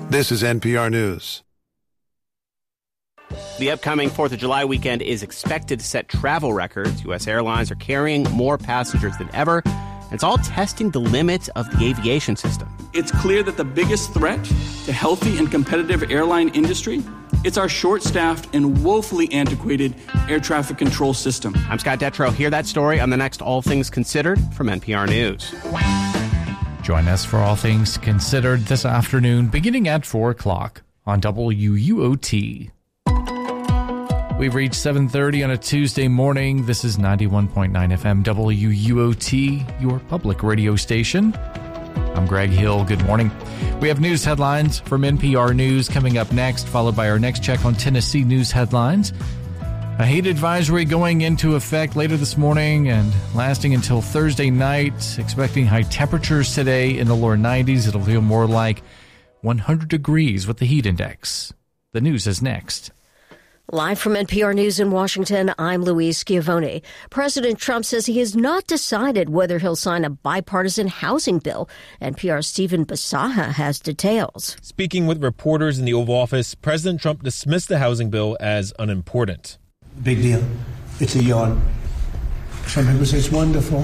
This is NPR News. The upcoming 4th of July weekend is expected to set travel records. U.S. airlines are carrying more passengers than ever. And it's all testing the limits of the aviation system. It's clear that the biggest threat to healthy and competitive airline industry, it's our short-staffed and woefully antiquated air traffic control system. I'm Scott Detrow. Hear that story on the next All Things Considered from NPR News. Join us for All Things Considered this afternoon, beginning at 4 o'clock on WUOT. We've reached 7:30 on a Tuesday morning. This is 91.9 FM WUOT, your public radio station. I'm Greg Hill. Good morning. We have news headlines from NPR News coming up next, followed by our next check on Tennessee news headlines. A heat advisory going into effect later this morning and lasting until Thursday night. Expecting high temperatures today in the lower 90s. It'll feel more like 100 degrees with the heat index. The news is next. Live from NPR News in Washington, I'm Louise Schiavone. President Trump says he has not decided whether he'll sign a bipartisan housing bill. NPR's Stephen Basaha has details. Speaking with reporters in the Oval Office, President Trump dismissed the housing bill as unimportant. Big deal. It's a yawn. Some people say it's wonderful.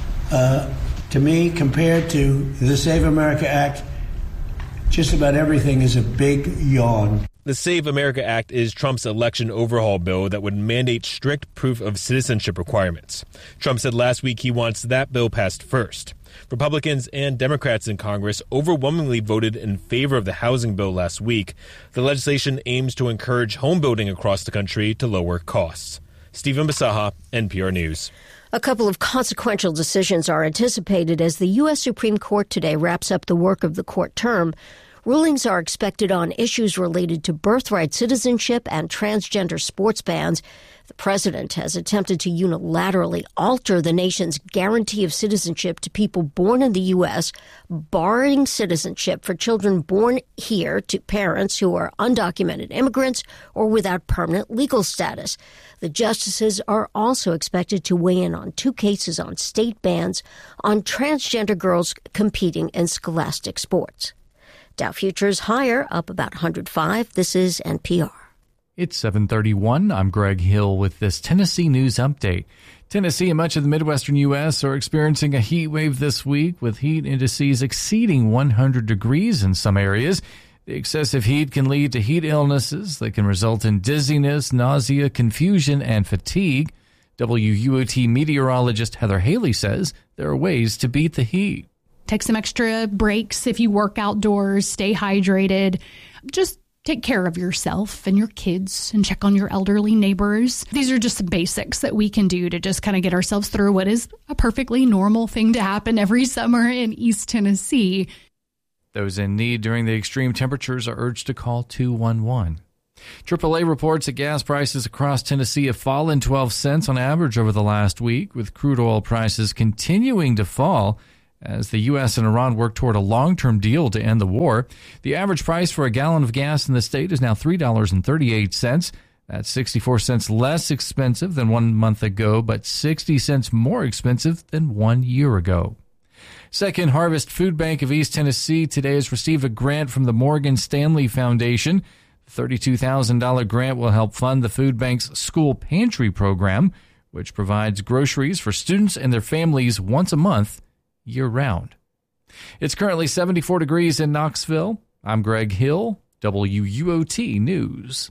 To me, compared to the Save America Act, just about everything is a big yawn. The Save America Act is Trump's election overhaul bill that would mandate strict proof of citizenship requirements. Trump said last week he wants that bill passed first. Republicans and Democrats in Congress overwhelmingly voted in favor of the housing bill last week. The legislation aims to encourage home building across the country to lower costs. Stephen Basaha, NPR News. A couple of consequential decisions are anticipated as the U.S. Supreme Court today wraps up the work of the court term. Rulings are expected on issues related to birthright citizenship and transgender sports bans. The president has attempted to unilaterally alter the nation's guarantee of citizenship to people born in the U.S., barring citizenship for children born here to parents who are undocumented immigrants or without permanent legal status. The justices are also expected to weigh in on 2 cases on state bans on transgender girls competing in scholastic sports. Dow futures higher, up about 105. This is NPR. It's 7:31. I'm Greg Hill with this Tennessee news update. Tennessee and much of the Midwestern U.S. are experiencing a heat wave this week, with heat indices exceeding 100 degrees in some areas. The excessive heat can lead to heat illnesses that can result in dizziness, nausea, confusion, and fatigue. WUOT meteorologist Heather Haley says there are ways to beat the heat. Take some extra breaks if you work outdoors, stay hydrated. Just take care of yourself and your kids and check on your elderly neighbors. These are just some basics that we can do to just kind of get ourselves through what is a perfectly normal thing to happen every summer in East Tennessee. Those in need during the extreme temperatures are urged to call 211. AAA reports that gas prices across Tennessee have fallen 12 cents on average over the last week, with crude oil prices continuing to fall as the U.S. and Iran work toward a long-term deal to end the war. The average price for a gallon of gas in the state is now $3.38. That's 64 cents less expensive than 1 month ago, but 60 cents more expensive than 1 year ago. Second Harvest Food Bank of East Tennessee today has received a grant from the Morgan Stanley Foundation. The $32,000 grant will help fund the food bank's school pantry program, which provides groceries for students and their families once a month, year-round. It's currently 74 degrees in Knoxville. I'm Greg Hill, WUOT News.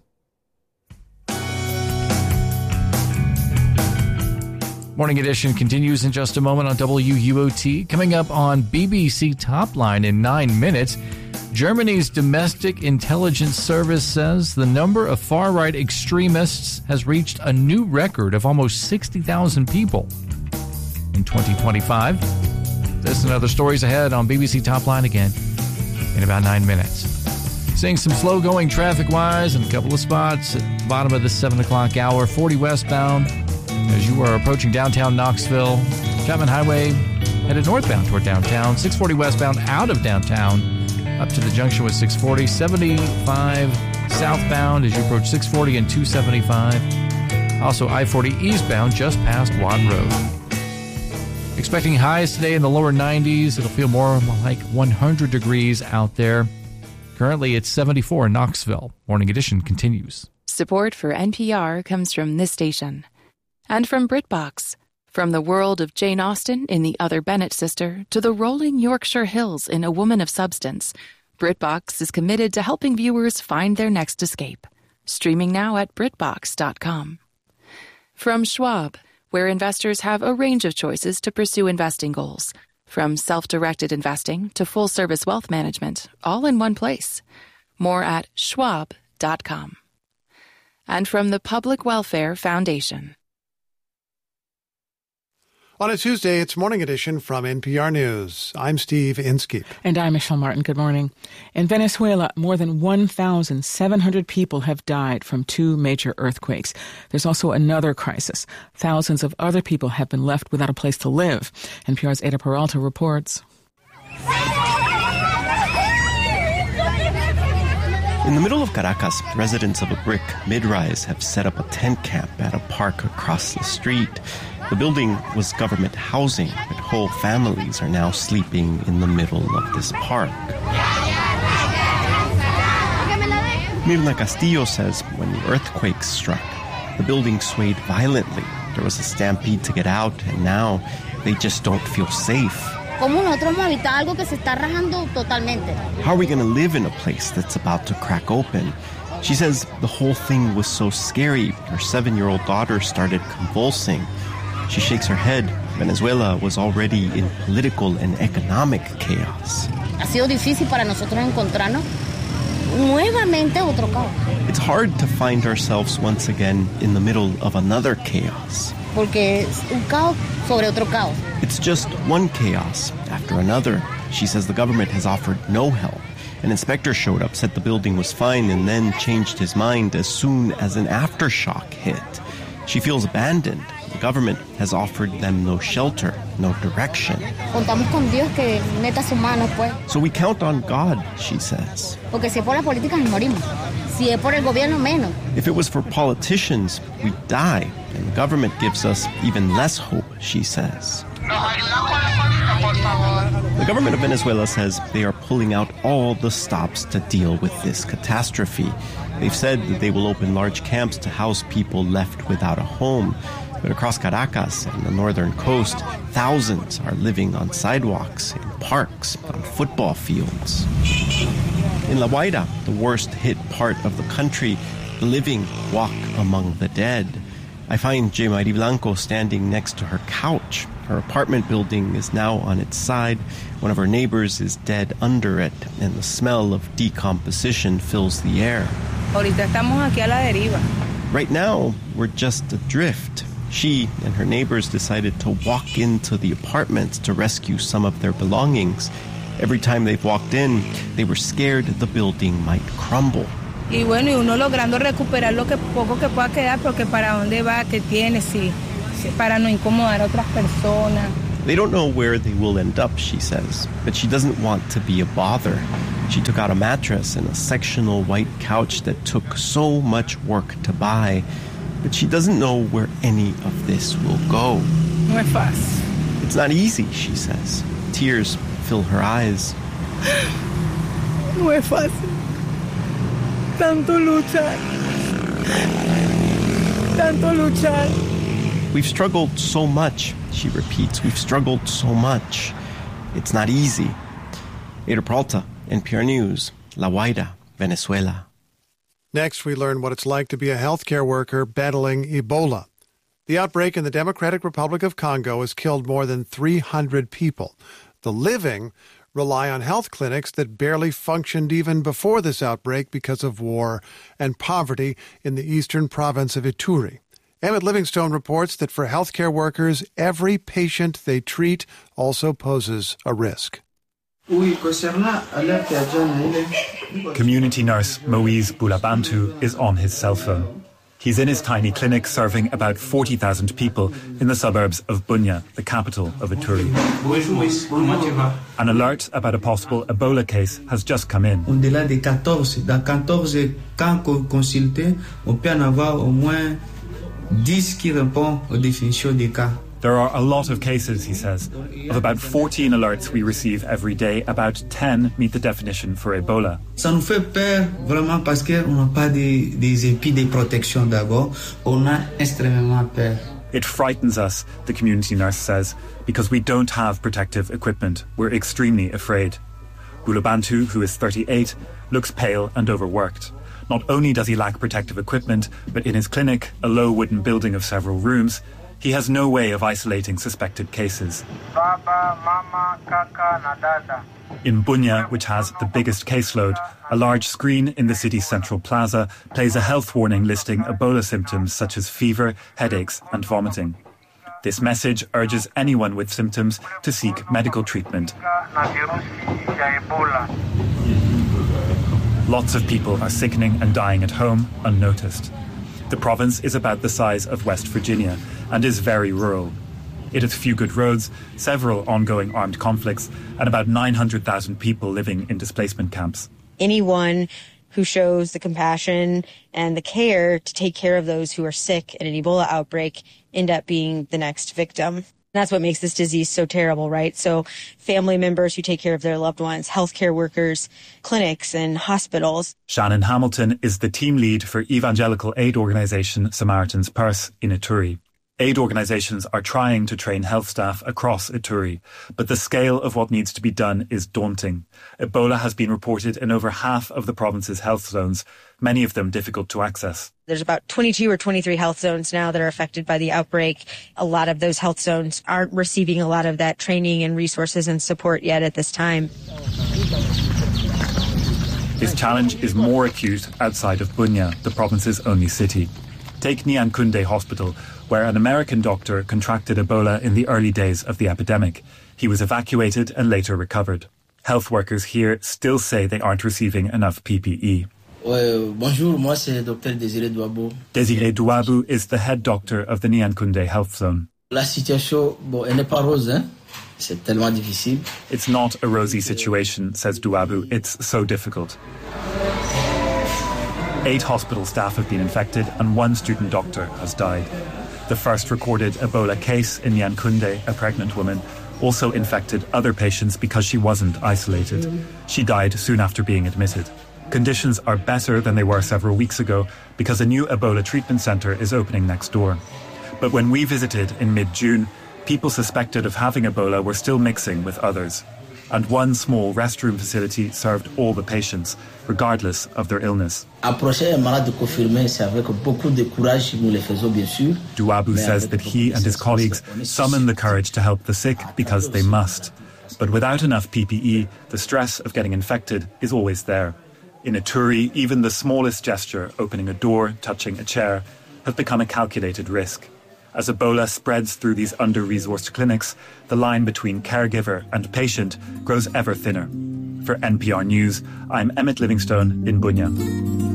Morning Edition continues in just a moment on WUOT. Coming up on BBC Topline in 9 minutes, Germany's domestic intelligence service says the number of far-right extremists has reached a new record of almost 60,000 people in 2025. This and other stories ahead on BBC Topline again in about 9 minutes. Seeing some slow-going traffic-wise in a couple of spots at the bottom of the 7 o'clock hour. 40 westbound as you are approaching downtown Knoxville. Chapman Highway headed northbound toward downtown. 640 westbound out of downtown up to the junction with 640. 75 southbound as you approach 640 and 275. Also I-40 eastbound just past Watt Road. Expecting highs today in the lower 90s. It'll feel more like 100 degrees out there. Currently, it's 74 in Knoxville. Morning Edition continues. Support for NPR comes from this station. And from BritBox. From the world of Jane Austen in The Other Bennett Sister to the rolling Yorkshire Hills in A Woman of Substance, BritBox is committed to helping viewers find their next escape. Streaming now at BritBox.com. From Schwab, where investors have a range of choices to pursue investing goals. From self-directed investing to full-service wealth management, all in one place. More at Schwab.com. And from the Public Welfare Foundation. On a Tuesday, it's Morning Edition from NPR News. I'm Steve Inskeep. And I'm Michelle Martin. Good morning. In Venezuela, more than 1,700 people have died from 2 major earthquakes. There's also another crisis. Thousands of other people have been left without a place to live. NPR's Ada Peralta reports. In the middle of Caracas, residents of a brick mid-rise have set up a tent camp at a park across the street. The building was government housing, but whole families are now sleeping in the middle of this park. Mirna Castillo says when the earthquake struck, the building swayed violently. There was a stampede to get out, and now they just don't feel safe. How are we going to live in a place that's about to crack open? She says the whole thing was so scary, her 7-year-old daughter started convulsing. She shakes her head. Venezuela was already in political and economic chaos. It's hard to find ourselves once again in the middle of another chaos. It's just one chaos after another. She says the government has offered no help. An inspector showed up, said the building was fine, and then changed his mind as soon as an aftershock hit. She feels abandoned. The government has offered them no shelter, no direction. So we count on God, she says. If it was for politicians, we'd die, and the government gives us even less hope, she says. The government of Venezuela says they are pulling out all the stops to deal with this catastrophe. They've said that they will open large camps to house people left without a home. But across Caracas and the northern coast, thousands are living on sidewalks, in parks, on football fields. In La Guaira, the worst-hit part of the country, the living walk among the dead. I find J. Marie Blanco standing next to her couch. Her apartment building is now on its side. One of her neighbors is dead under it, and the smell of decomposition fills the air. Right now, we're just adrift. She and her neighbors decided to walk into the apartments to rescue some of their belongings. Every time they've walked in, they were scared the building might crumble. They don't know where they will end up, she says, but she doesn't want to be a bother. She took out a mattress and a sectional white couch that took so much work to buy, but she doesn't know where any of this will go. It's not easy, she says. Tears fill her eyes. We've struggled so much, she repeats. We've struggled so much. It's not easy. Ada Peralta, NPR News, La Guaira, Venezuela. Next, we learn what it's like to be a healthcare worker battling Ebola. The outbreak in the Democratic Republic of Congo has killed more than 300 people. The living rely on health clinics that barely functioned even before this outbreak because of war and poverty in the eastern province of Ituri. Emmett Livingstone reports that for healthcare workers, every patient they treat also poses a risk. Community nurse Moise Boulabantu is on his cell phone. He's in his tiny clinic serving about 40,000 people in the suburbs of Bunia, the capital of Ituri. An alert about a possible Ebola case has just come in. Au-delà des 14 cas consultés, on peut en avoir au moins 10 qui répondent aux définitions des cas. There are a lot of cases, he says. Of about 14 alerts we receive every day, about 10 meet the definition for Ebola. Ça nous fait peur vraiment parce qu'on n'a pas des épis de protection d'abord. On a extrêmement peur. It frightens us, the community nurse says, because we don't have protective equipment. We're extremely afraid. Bulabantu, who is 38, looks pale and overworked. Not only does he lack protective equipment, but in his clinic, a low wooden building of several rooms, he has no way of isolating suspected cases. Baba, mama, kaka, na dada. In Bunya, which has the biggest caseload, a large screen in the city's central plaza plays a health warning listing Ebola symptoms such as fever, headaches and vomiting. This message urges anyone with symptoms to seek medical treatment. Lots of people are sickening and dying at home, unnoticed. The province is about the size of West Virginia and is very rural. It has few good roads, several ongoing armed conflicts, and about 900,000 people living in displacement camps. Anyone who shows the compassion and the care to take care of those who are sick in an Ebola outbreak end up being the next victim. That's what makes this disease so terrible, right? So family members who take care of their loved ones, healthcare workers, clinics and hospitals. Shannon Hamilton is the team lead for evangelical aid organisation Samaritan's Purse in Ituri. Aid organisations are trying to train health staff across Ituri, but the scale of what needs to be done is daunting. Ebola has been reported in over half of the province's health zones, many of them difficult to access. There's about 22 or 23 health zones now that are affected by the outbreak. A lot of those health zones aren't receiving a lot of that training and resources and support yet at this time. This challenge is more acute outside of Bunya, the province's only city. Take Nyankunde Hospital, where an American doctor contracted Ebola in the early days of the epidemic. He was evacuated and later recovered. Health workers here still say they aren't receiving enough PPE. Bonjour, moi c'est Dr. Désiré Douabou. Désiré Douabou is the head doctor of the Nyankunde Health Zone. La situation, elle n'est pas rose, hein? C'est tellement difficile. It's not a rosy situation, says Douabou. It's so difficult. 8 hospital staff have been infected and 1 student doctor has died. The first recorded Ebola case in Nyankunde, a pregnant woman, also infected other patients because she wasn't isolated. She died soon after being admitted. Conditions are better than they were several weeks ago because a new Ebola treatment centre is opening next door. But when we visited in mid-June, people suspected of having Ebola were still mixing with others. And one small restroom facility served all the patients, regardless of their illness. Douabou says that he and his colleagues summon the courage to help the sick because they must. But without enough PPE, the stress of getting infected is always there. In Ituri, even the smallest gesture, opening a door, touching a chair, has become a calculated risk. As Ebola spreads through these under-resourced clinics, the line between caregiver and patient grows ever thinner. For NPR News, I'm Emmett Livingstone in Bunya.